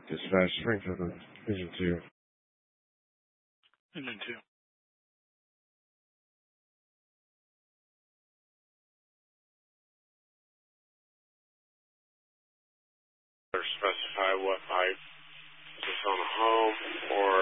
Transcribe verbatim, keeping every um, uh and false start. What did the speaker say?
Dispatch Springfield, Vision two. Vision two. Specify what pipe. Is this on a home or